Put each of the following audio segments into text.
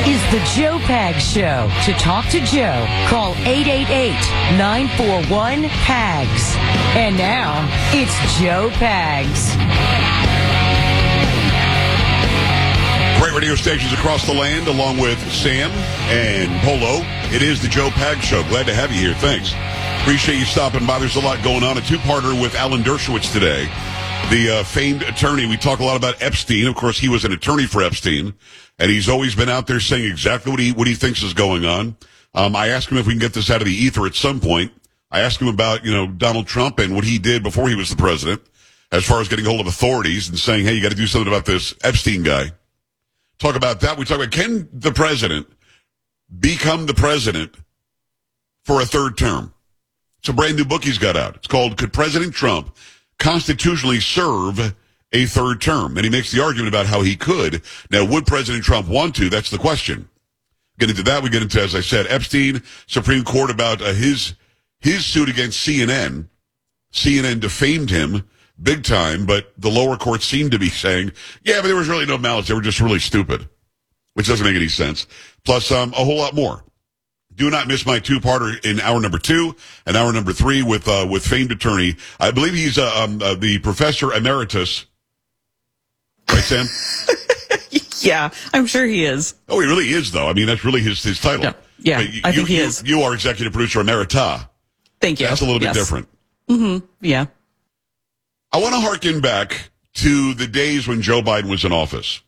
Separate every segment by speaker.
Speaker 1: is the Joe Pags Show. To talk to Joe, call 888-941-PAGS. And now, it's Joe Pags.
Speaker 2: Great radio stations across the land, along with Sam and Polo. It is the Joe Pags Show. Glad to have you here. Thanks. Appreciate you stopping by. There's a lot going on. A two-parter with Alan Dershowitz today, the famed attorney. We talk a lot about Epstein. Of course, he was an attorney for Epstein, and he's always been out there saying exactly what he thinks is going on. I asked him if we can get this out of the ether at some point. I asked him about, Donald Trump and what he did before he was the president, as far as getting hold of authorities and saying, hey, you got to do something about this Epstein guy. Talk about that. We talk about, can the president become the president for a third term? It's a brand new book he's got out. It's called Could President Trump Constitutionally Serve a Third Term? And he makes the argument about how he could. Now, would President Trump want to? That's the question. Get into that. We get into, as I said, Epstein, Supreme Court about his suit against CNN. CNN defamed him big time, but the lower court seemed to be saying, yeah, but there was really no malice. They were just really stupid, which doesn't make any sense. Plus, a whole lot more. Do not miss my two-parter in hour number 2 and hour number 3 with famed attorney. I believe he's the professor emeritus. Right, Sam?
Speaker 3: Yeah, I'm sure he is.
Speaker 2: Oh, he really is, though. I mean, that's really his title.
Speaker 3: Yeah, I think he is.
Speaker 2: You are executive producer emerita.
Speaker 3: Thank you.
Speaker 2: That's a little bit different.
Speaker 3: Mm-hmm. Yeah.
Speaker 2: I want to harken back to the days when Joe Biden was in office.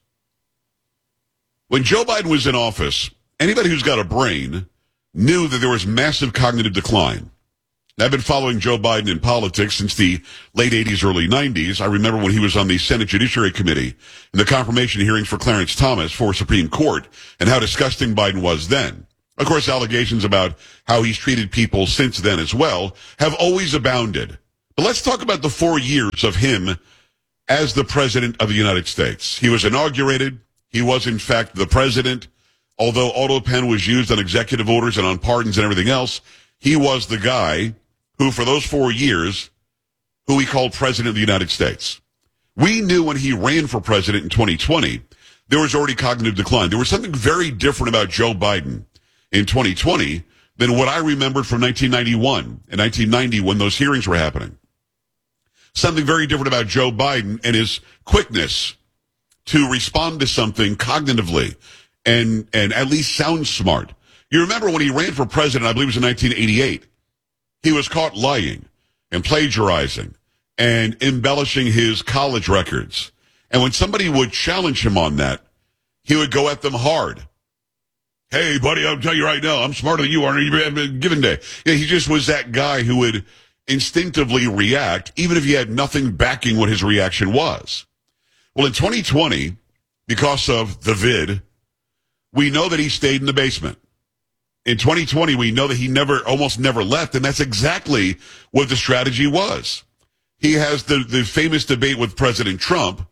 Speaker 2: When Joe Biden was in office, anybody who's got a brain knew that there was massive cognitive decline. I've been following Joe Biden in politics since the late 80s, early 90s. I remember when he was on the Senate Judiciary Committee in the confirmation hearings for Clarence Thomas for Supreme Court and how disgusting Biden was then. Of course, allegations about how he's treated people since then as well have always abounded. But let's talk about the 4 years of him as the President of the United States. He was inaugurated. He was, in fact, the president. Although auto pen was used on executive orders and on pardons and everything else, he was the guy who, for those 4 years, who he called President of the United States. We knew when he ran for president in 2020, there was already cognitive decline. There was something very different about Joe Biden in 2020 than what I remembered from 1991 and 1990 when those hearings were happening. Something very different about Joe Biden and his quickness to respond to something cognitively and at least sound smart. You remember when he ran for president, I believe it was in 1988, he was caught lying and plagiarizing and embellishing his college records. And when somebody would challenge him on that, he would go at them hard. Hey, buddy, I'll tell you right now, I'm smarter than you are on a given day. Yeah, he just was that guy who would instinctively react, even if he had nothing backing what his reaction was. Well, in 2020, because of the vid, we know that he stayed in the basement. In 2020, we know that he almost never left, and that's exactly what the strategy was. He has the famous debate with President Trump,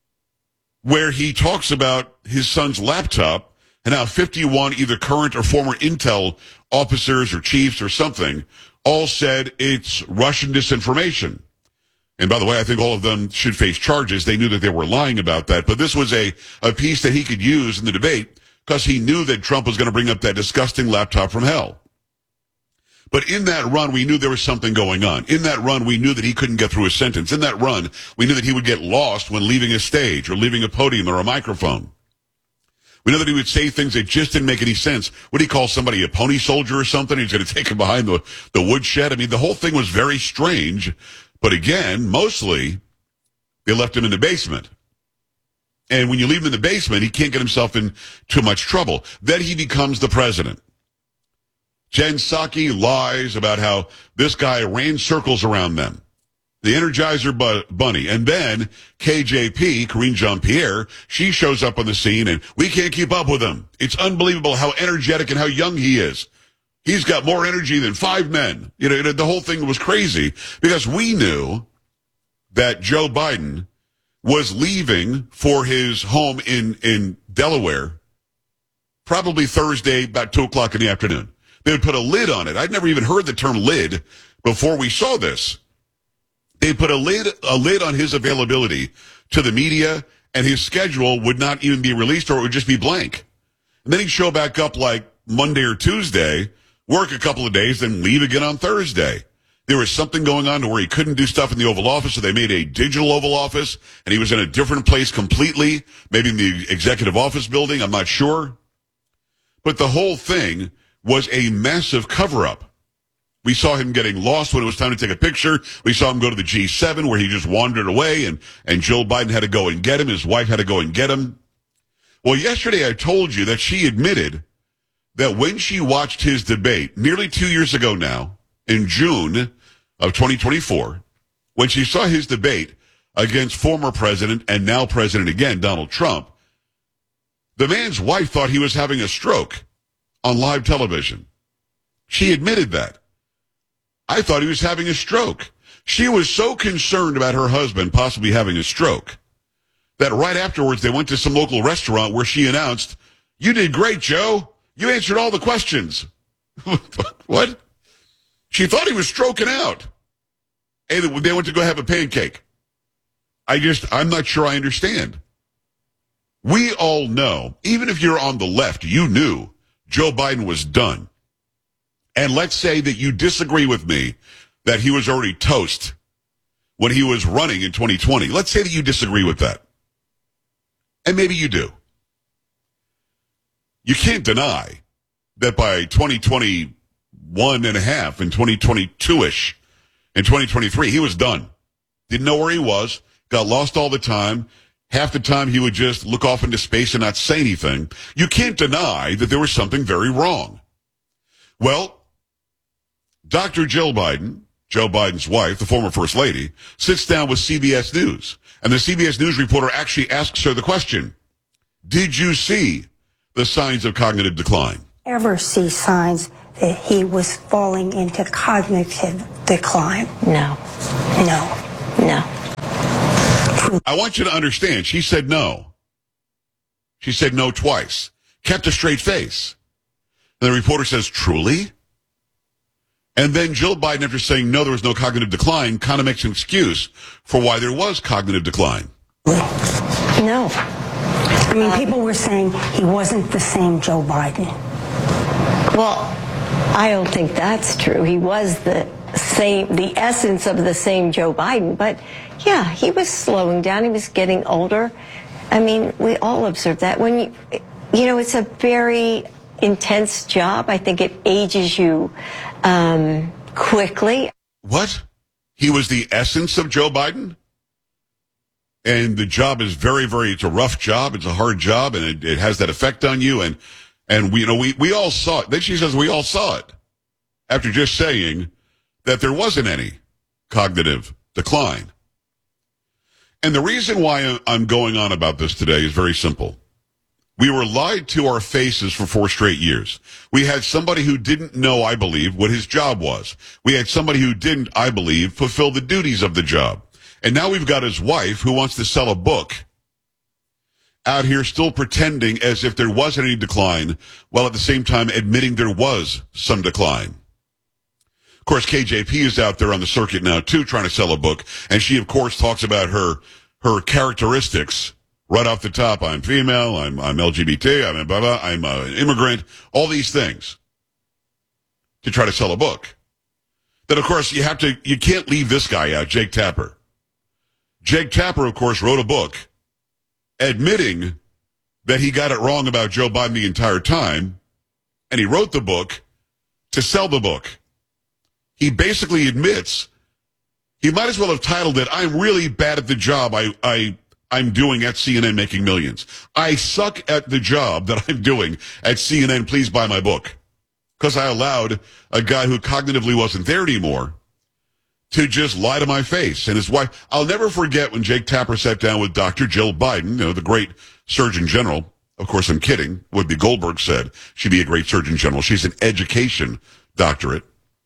Speaker 2: where he talks about his son's laptop and how 51 either current or former Intel officers or chiefs or something all said it's Russian disinformation. And by the way, I think all of them should face charges. They knew that they were lying about that. But this was a piece that he could use in the debate because he knew that Trump was going to bring up that disgusting laptop from hell. But in that run, we knew there was something going on. In that run, we knew that he couldn't get through a sentence. In that run, we knew that he would get lost when leaving a stage or leaving a podium or a microphone. We know that he would say things that just didn't make any sense. Would he call somebody a pony soldier or something? He's going to take him behind the woodshed. I mean, the whole thing was very strange. But again, mostly, they left him in the basement. And when you leave him in the basement, he can't get himself in too much trouble. Then he becomes the president. Jen Psaki lies about how this guy ran circles around them. The Energizer Bunny. And then KJP, Karine Jean-Pierre, she shows up on the scene and we can't keep up with him. It's unbelievable how energetic and how young he is. He's got more energy than 5 men. You know, the whole thing was crazy because we knew that Joe Biden was leaving for his home in Delaware probably Thursday about 2 o'clock in the afternoon. They would put a lid on it. I'd never even heard the term lid before we saw this. They put a lid on his availability to the media, and his schedule would not even be released, or it would just be blank. And then he'd show back up like Monday or Tuesday, work a couple of days, then leave again on Thursday. There was something going on to where he couldn't do stuff in the Oval Office, so they made a digital Oval Office, and he was in a different place completely, maybe in the executive office building, I'm not sure. But the whole thing was a massive cover-up. We saw him getting lost when it was time to take a picture. We saw him go to the G7 where he just wandered away, and Jill Biden had to go and get him. His wife had to go and get him. Well, yesterday I told you that she admitted that when she watched his debate nearly 2 years ago now, in June of 2024, when she saw his debate against former president and now president again, Donald Trump, the man's wife thought he was having a stroke on live television. She admitted that. I thought he was having a stroke. She was so concerned about her husband possibly having a stroke that right afterwards they went to some local restaurant where she announced, "You did great, Joe. You answered all the questions." What? She thought he was stroking out. And they went to go have a pancake. I'm not sure I understand. We all know, even if you're on the left, you knew Joe Biden was done. And let's say that you disagree with me that he was already toast when he was running in 2020. Let's say that you disagree with that. And maybe you do. You can't deny that by 2021 and a half and 2022-ish and 2023, he was done. Didn't know where he was, got lost all the time. Half the time he would just look off into space and not say anything. You can't deny that there was something very wrong. Well, Dr. Jill Biden, Joe Biden's wife, the former First Lady, sits down with CBS News. And the CBS News reporter actually asks her the question, did you see the signs of cognitive decline?
Speaker 4: Ever see signs that he was falling into cognitive decline?
Speaker 5: No.
Speaker 2: I want you to understand, she said no. She said no twice. Kept a straight face. And the reporter says, truly? And then Jill Biden, after saying no, there was no cognitive decline, kind of makes an excuse for why there was cognitive decline.
Speaker 5: No.
Speaker 4: I mean, people were saying he wasn't the same Joe Biden.
Speaker 5: Well, I don't think that's true. He was the essence of the same Joe Biden. But, yeah, he was slowing down. He was getting older. I mean, we all observed that. When it's a very intense job. I think it ages you quickly.
Speaker 2: What? He was the essence of Joe Biden? And the job is it's a rough job. It's a hard job, and it has that effect on you. And we all saw it. Then she says we all saw it after just saying that there wasn't any cognitive decline. And the reason why I'm going on about this today is very simple. We were lied to our faces for 4 straight years. We had somebody who didn't know, I believe, what his job was. We had somebody who didn't, I believe, fulfill the duties of the job. And now we've got his wife who wants to sell a book out here still pretending as if there wasn't any decline, while at the same time admitting there was some decline. Of course, KJP is out there on the circuit now, too, trying to sell a book. And she, of course, talks about her characteristics right off the top. I'm female, I'm LGBT, I'm blah, blah, I'm an immigrant, all these things to try to sell a book. Then, of course, you can't leave this guy out, Jake Tapper. Jake Tapper, of course, wrote a book admitting that he got it wrong about Joe Biden the entire time, and he wrote the book to sell the book. He basically admits he might as well have titled it, I'm really bad at the job I'm doing at CNN making millions. I suck at the job that I'm doing at CNN. Please buy my book. Because I allowed a guy who cognitively wasn't there anymore to just lie to my face. And his wife, I'll never forget when Jake Tapper sat down with Dr. Jill Biden, the great Surgeon General. Of course, I'm kidding. Whoopi Goldberg said she'd be a great Surgeon General. She's an education doctorate.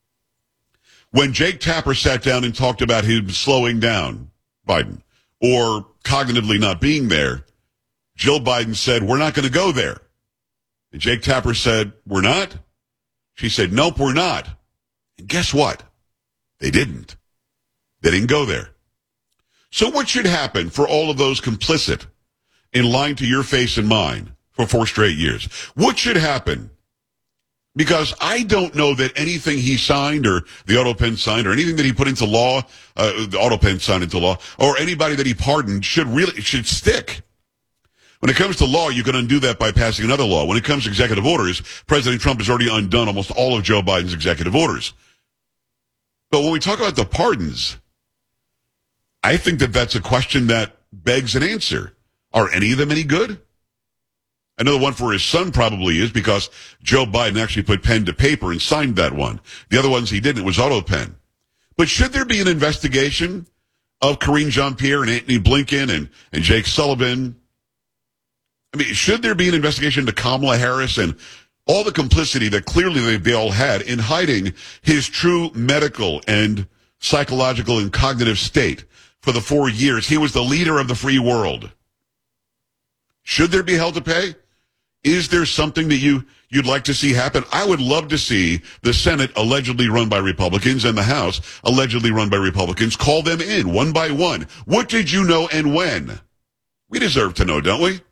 Speaker 2: When Jake Tapper sat down and talked about him slowing down Biden or cognitively not being there, Jill Biden said, we're not going to go there. And Jake Tapper said, we're not? She said, nope, we're not. And guess what? They didn't. They didn't go there. So what should happen for all of those complicit in lying to your face and mine for 4 straight years. What should happen? Because I don't know that anything he signed or the AutoPen signed or anything that he put into law, the AutoPen signed into law, or anybody that he pardoned should stick. When it comes to law, you can undo that by passing another law. When it comes to executive orders, President Trump has already undone almost all of Joe Biden's executive orders. But when we talk about the pardons, I think that that's a question that begs an answer. Are any of them any good? I know the one for his son probably is because Joe Biden actually put pen to paper and signed that one. The other ones he didn't. It was AutoPen. But should there be an investigation of Karine Jean-Pierre and Antony Blinken and Jake Sullivan? I mean, should there be an investigation to Kamala Harris and all the complicity that clearly they all had in hiding his true medical and psychological and cognitive state for the 4 years he was the leader of the free world? Should there be hell to pay? Is there something that you'd like to see happen? I would love to see the Senate, allegedly run by Republicans, and the House, allegedly run by Republicans, call them in one by one. What did you know and when? We deserve to know, don't we?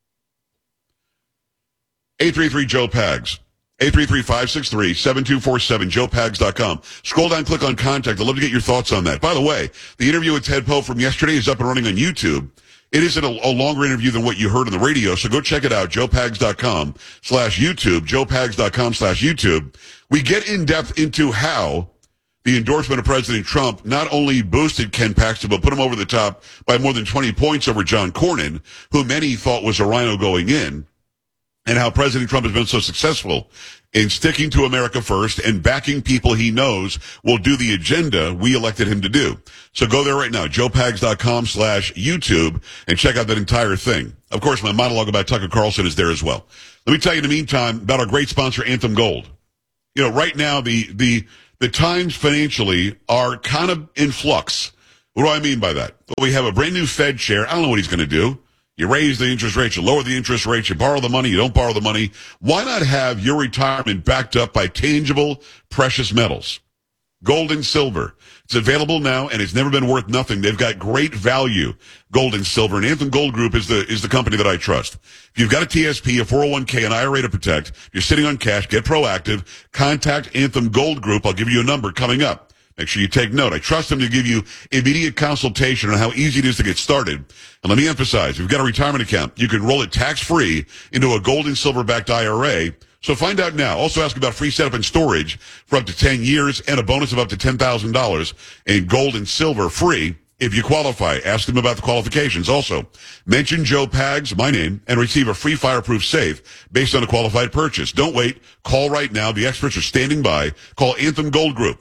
Speaker 2: 833-JOE-PAGS. 833-563-7247, joepags.com. Scroll down, click on contact. I'd love to get your thoughts on that. By the way, the interview with Ted Poe from yesterday is up and running on YouTube. It isn't a longer interview than what you heard on the radio, so go check it out, joepags.com/YouTube, joepags.com/YouTube. We get in depth into how the endorsement of President Trump not only boosted Ken Paxton, but put him over the top by more than 20 points over John Cornyn, who many thought was a rhino going in, and how President Trump has been so successful in sticking to America first and backing people he knows will do the agenda we elected him to do. So go there right now, joepags.com/YouTube, and check out that entire thing. Of course, my monologue about Tucker Carlson is there as well. Let me tell you in the meantime about our great sponsor, Anthem Gold. You know, right now, the times financially are kind of in flux. What do I mean by that? Well, we have a brand new Fed chair. I don't know what he's going to do. You raise the interest rate, you lower the interest rate, you borrow the money, you don't borrow the money. Why not have your retirement backed up by tangible, precious metals? Gold and silver. It's available now, and it's never been worth nothing. They've got great value, gold and silver, and Anthem Gold Group is the company that I trust. If you've got a TSP, a 401k, an IRA to protect, you're sitting on cash, get proactive, contact Anthem Gold Group. I'll give you a number coming up. Make sure you take note. I trust them to give you immediate consultation on how easy it is to get started. And let me emphasize, if you've got a retirement account, you can roll it tax-free into a gold and silver-backed IRA. So find out now. Also ask about free setup and storage for up to 10 years and a bonus of up to $10,000 in gold and silver free if you qualify. Ask them about the qualifications. Also, mention Joe Pags, my name, and receive a free fireproof safe based on a qualified purchase. Don't wait. Call right now. The experts are standing by. Call Anthem Gold Group.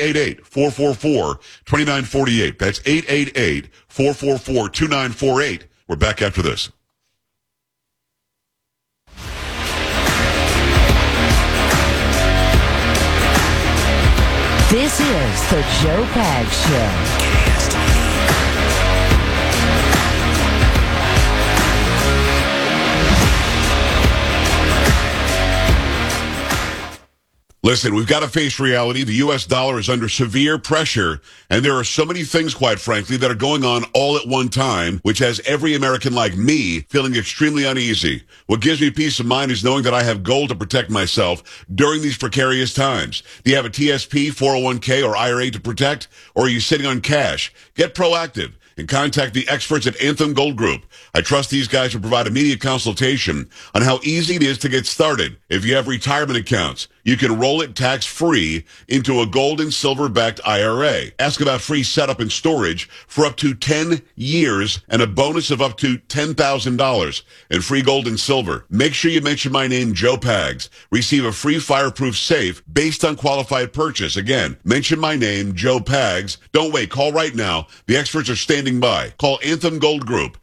Speaker 2: 888-444-2948. That's 888-444-2948. We're back after this.
Speaker 1: This is the Joe Pags Show.
Speaker 2: Listen, we've got to face reality. The U.S. dollar is under severe pressure, and there are so many things, quite frankly, that are going on all at one time, which has every American like me feeling extremely uneasy. What gives me peace of mind is knowing that I have gold to protect myself during these precarious times. Do you have a TSP, 401k, or IRA to protect, or are you sitting on cash? Get proactive and contact the experts at Anthem Gold Group. I trust these guys to provide immediate consultation on how easy it is to get started. If you have retirement accounts, you can roll it tax-free into a gold and silver-backed IRA. Ask about free setup and storage for up to 10 years and a bonus of up to $10,000 in free gold and silver. Make sure you mention my name, Joe Pags. Receive a free fireproof safe based on qualified purchase. Again, mention my name, Joe Pags. Don't wait. Call right now. The experts are standing by. Call Anthem Gold Group.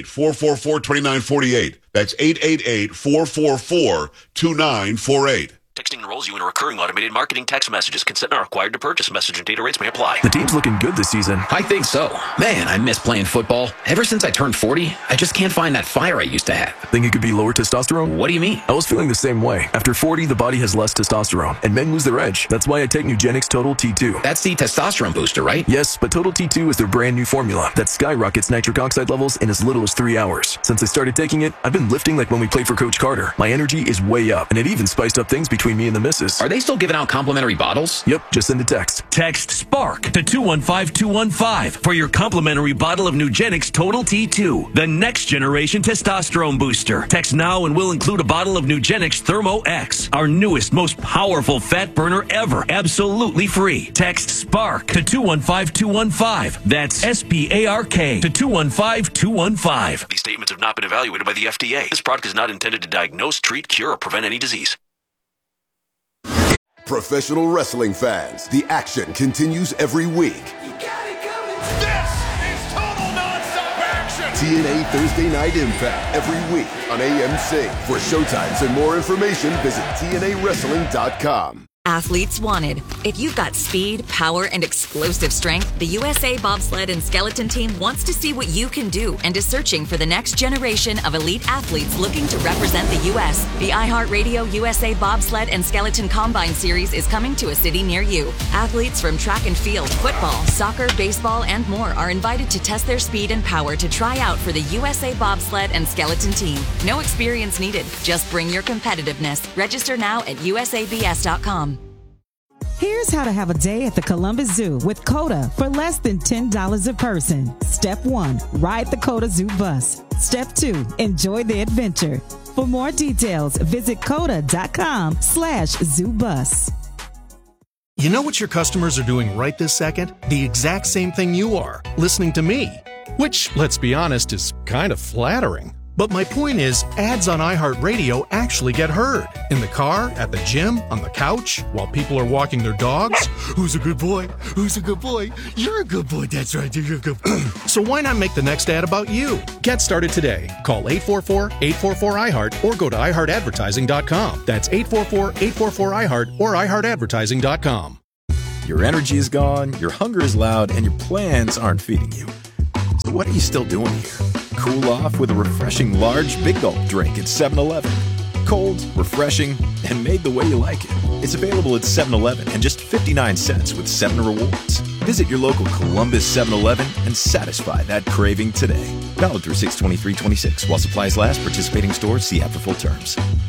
Speaker 2: 888-444-2948. That's 888-444-2948.
Speaker 6: Texting enrolls you in a recurring automated marketing text messages. Consent not required to purchase. Message and data rates may apply.
Speaker 7: The team's looking good this season.
Speaker 8: I think so. Man, I miss playing football. Ever since I turned 40, I just can't find that fire I used to have.
Speaker 7: Think it could be lower testosterone?
Speaker 8: What do you mean?
Speaker 7: I was feeling the same way. After 40, the body has less testosterone, and men lose their edge. That's why I take Nugenix Total T2.
Speaker 8: That's the testosterone booster, right?
Speaker 7: Yes, but Total T2 is their brand new formula that skyrockets nitric oxide levels in as little as 3 hours. Since I started taking it, I've been lifting like when we played for Coach Carter. My energy is way up, and it even spiced up things between me and the missus.
Speaker 8: Are they still giving out complimentary bottles?
Speaker 7: Yep, just send a text.
Speaker 9: Text SPARK to 215-215 for your complimentary bottle of Nugenix Total T2, the next generation testosterone booster. Text now and we'll include a bottle of Nugenix Thermo X, our newest, most powerful fat burner ever, absolutely free. Text SPARK to 215-215. That's SPARK to 215-215.
Speaker 6: These statements have not been evaluated by the FDA. This product is not intended to diagnose, treat, cure, or prevent any disease.
Speaker 10: Professional wrestling fans, the action continues every week.
Speaker 11: You got it coming. This is total nonstop action.
Speaker 10: TNA Thursday Night Impact every week on AMC. For showtimes and more information, visit TNAWrestling.com.
Speaker 12: Athletes wanted. If you've got speed, power, and explosive strength, the USA Bobsled and Skeleton Team wants to see what you can do and is searching for the next generation of elite athletes looking to represent the U.S. The iHeartRadio USA Bobsled and Skeleton Combine Series is coming to a city near you. Athletes from track and field, football, soccer, baseball, and more are invited to test their speed and power to try out for the USA Bobsled and Skeleton Team. No experience needed. Just bring your competitiveness. Register now at usabs.com.
Speaker 1: Here's how to have a day at the Columbus Zoo with CODA for less than $10 a person. Step 1, ride the CODA Zoo bus. Step 2, enjoy the adventure. For more details, visit coda.com/zoobus.
Speaker 13: You know what your customers are doing right this second? The exact same thing you are, listening to me. Which, let's be honest, is kind of flattering. But my point is, ads on iHeartRadio actually get heard. In the car, at the gym, on the couch, while people are walking their dogs. Who's a good boy? Who's a good boy? You're a good boy. That's right. You're a good boy. So why not make the next ad about you? Get started today. Call 844-844-iHeart or go to iHeartAdvertising.com. That's 844-844-iHeart or iHeartAdvertising.com.
Speaker 14: Your energy is gone, your hunger is loud, and your plans aren't feeding you. So what are you still doing here? Cool off with a refreshing large Big Gulp drink at 7-Eleven. Cold, refreshing, and made the way you like it. It's available at 7-Eleven and just 59 cents with 7 rewards. Visit your local Columbus 7-Eleven and satisfy that craving today. Valid through 6/23/26. While supplies last, participating stores see app for full terms.